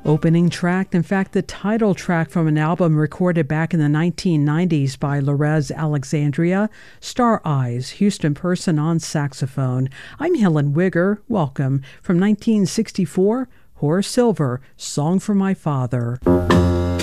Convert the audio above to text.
Opening track, in fact, the title track from an album recorded back in the 1990s by Lorez Alexandria, Star Eyes, Houston Person on saxophone. I'm Helen Wigger. Welcome. From 1964, Horace Silver, Song for My Father.